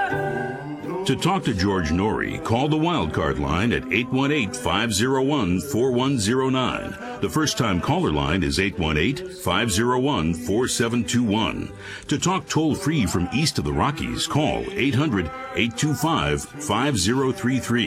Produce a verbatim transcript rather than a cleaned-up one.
To talk to George Norrie, call the Wildcard line at eight one eight, five oh one, four one oh nine. The first-time caller line is eight one eight, five oh one, four seven two one. To talk toll-free from east of the Rockies, call eight hundred, eight two five, five oh three three.